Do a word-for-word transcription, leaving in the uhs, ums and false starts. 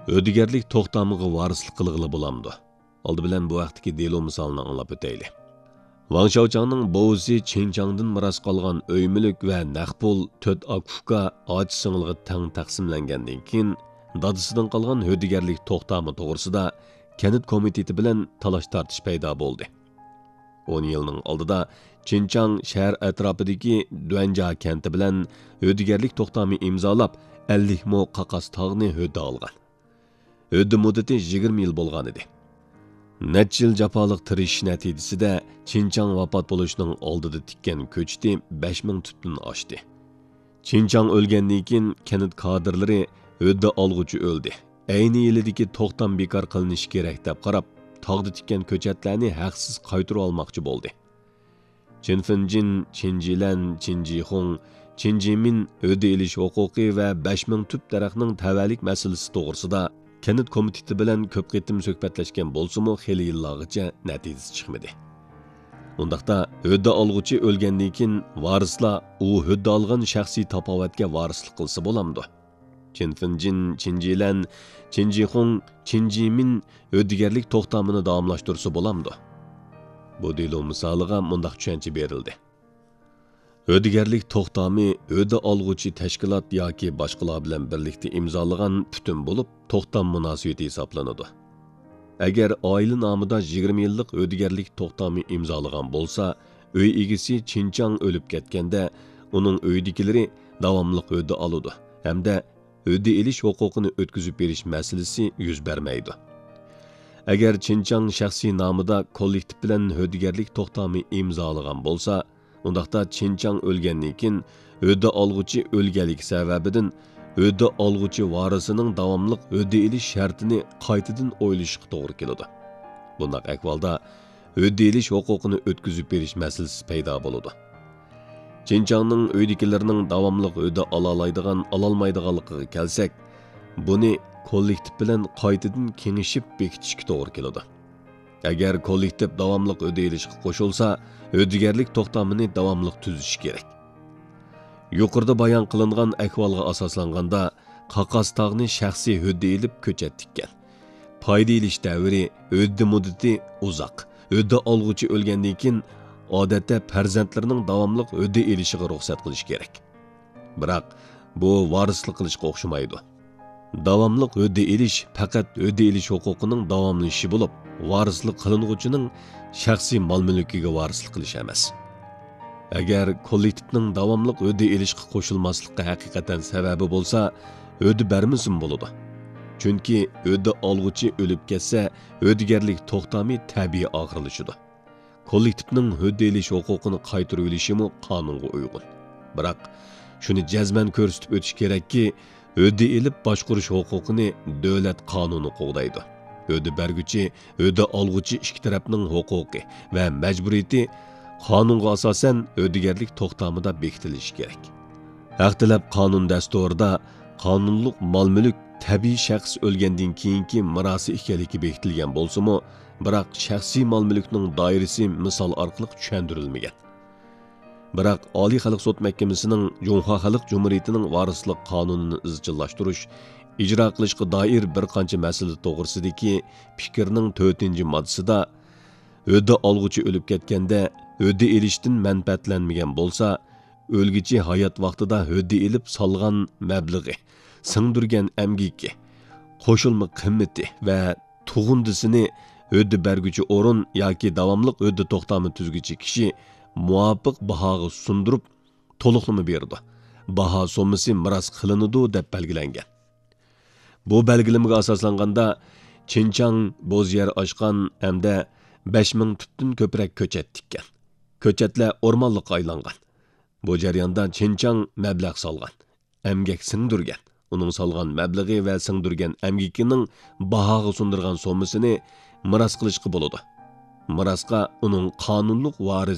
Ödügerlik to'xtamiga varislik qilg'ili bo'lamdi. Oldi bilan bu vaqtdagi delo misolini anglab o'tayli. Wang Xiaochangning bo'zi Qinchangdan miros qolgan uy mulk va naqd pul to'rt akufka och singilga tang taqsimlangandan keyin dadasidan qolgan ödügerlik to'xtami to'g'risida kanit komiteti bilan talash tortish paydo bo'ldi. o'n yilning oldida Qinchang shahar atrofidagi Duanja kenti bilan ödügerlik to'xtami imzolab ellik mo qaqas tog'ni hödda olgan. Ödü muddati yigirma yil bo'lgan edi. Necha yil jafoliq tirishish natijasida Qinchang vafot bo'lishining oldida tikkan ko'chti besh ming tutdan oshdi. Qinchang o'lgandan keyin kanit kadrlari ödda olg'uchi o'ldi. Ayni yilidagi to'xtam bekor qilinishi kerak deb qarab, tog'da tikkan ko'chatlarni haqsiz qaytarib olmoqchi bo'ldi. Qinfinjin, Qinjilan, Qinjixong, Qinjimin ödü elish huquqi va besh ming tut daraxtning tavallik masalasi to'g'risida kanit komiteti bilan ko'p qitim suhbatlashgan bo'lsa-mu, xeyli yillargacha natijasi chiqmadi. Undaqda hödda olg'uchi o'lgandan keyin varislar u hödda olgan shaxsiy tapovatga varislik qilsa bo'lamdi. Qinfinjin, Qinjilan, Qinjixong, Qinjimin ödügerlik to'xtamini davomlashtirsa bo'lamdi. Bu delo misoliga mundaq tushuncha berildi. Ödügerlik to'xtami ödü olg'uchi tashkilot yoki boshqalar bilan birlikda imzolagan butun bo'lib, to'xtam munosabati hisoblanadi. Agar oila nomida yigirma yillik ödügerlik to'xtami imzolagan bo'lsa, uy egasi Qinchang o'lib ketganda, uning uydagilari davomli ödü oladi hamda ödü elish huquqini o'tkazib berish masalasi yuz bermaydi. Agar Qinchang shaxsiy nomida kollektiv bilan ödügerlik to'xtami imzolagan bo'lsa, undaqda Qinchang o'lgandan keyin ödü olg'uchi o'lganlik sababidan ödü olg'uchi varisining davomli ödü elish shartini qaytadan o'ylashga to'g'ri keladi. Bundaq ahvolda ödü elish huquqini o'tkazib berish masalasi paydo bo'ladi. Qinchangning uydagilarining davomli ödü ola oladigan, ola olmaydiganligiga kelsak, buni kollektiv bilan qaytadan kengishib bekitishga to'g'ri keladi. Agar kollektiv davomli ödü elishga qo'shilsa, ödügerlik to'xtamini davomli tuzish kerak. Yuqorida bayon qilingan ahvolga asoslanganda qaqas tog'ni shaxsiy hödda elib ko'chat tikkan. Foyda elish davri öddi muddati uzoq. Ödda olg'uchi o'lgandan keyin odatda farzandlarining davomli ödda elishiga ruxsat qilish kerak. Biroq bu varislik qilishga o'xshamaydi. Davomli ödda elish faqat ödda elish huquqining davomlashishi bo'lib, varislik qilinuvchining shaxsiy mol-mulkiga varislik qilish emas. Agar kollektivning davomli ödü elishga qo'shilmaslikka haqiqatan sababi bo'lsa, ödü bermasin bo'ladi. Chunki ödü olg'uchi o'lib ketsa, ödügerlik to'xtami tabiiy og'irlashadi. Kollektivning ödü elish huquqini qaytarib olishimi qonunga uyg'un. Biroq shuni jazman ko'rsatib o'tish kerakki, ödü elib boshqarish huquqini davlat qonuni qo'g'daydi. Ödü berguchi, ödü olg'uchi ikki tarafning huquqi va majburiyati qonunga asosan ödügerlik to'xtamida bekitilishi kerak. Haq talab qonun dasturida qonunliq mol-mulk tabiiy shaxs o'lgandan keyingi mirosi ekanligi bekitilgan bo'lsa-mu, biroq shaxsiy mol-mulkning doirasi misol orqali tushuntirilmagan. Biroq Oliy xalq sud mahkamasining Junxo xalq jumhuriyatining varislik qonunini izchillashtirish, ijro qilishga doir bir qancha masala to'g'risidagi fikrning to'rtinchi moddasida ödü olg'uchi o'lib ketganda ödü elishdan manfaatlanmagan bo'lsa, o'lgichi hayot vaqtida ödü elib solgan mablag'i, singdirgan amgiki, qo'shilma qimmati va tug'undisini ödü berguchi o'rin yoki davomli ödü to'xtami tuzguchi kishi muvofiq bahoga sundirib to'liqlama berdi. Baho so'masi miros qilinadi deb belgilangan. Bu belgilamaga asoslanganda Qinchang bo'z yer ochgan hamda besh ming tutdan ko'proq ko'chat tikkan. Ko'chatlar o'rmonlikqa aylangan. Bu jarayonda Qinchang mablag' solgan, amgak singdirgan. Uning solgan mablag'i va singdirgan amgikining bahoga sundirgan so'masini miros qilishga bo'ladi. Mirosga uning qonunliq varis